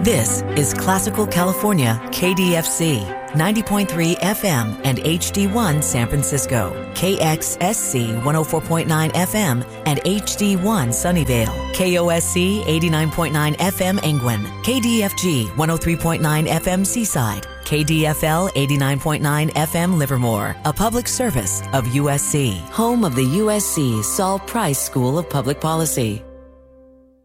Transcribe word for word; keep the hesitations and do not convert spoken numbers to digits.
This is Classical California, K D F C, ninety point three F M and H D one San Francisco, K X S C one oh four point nine F M and H D one Sunnyvale, K O S C eighty-nine point nine F M Angwin, K D F G one oh three point nine F M Seaside, K D F L eighty-nine point nine F M Livermore, a public service of U S C, home of the U S C Saul Price School of Public Policy.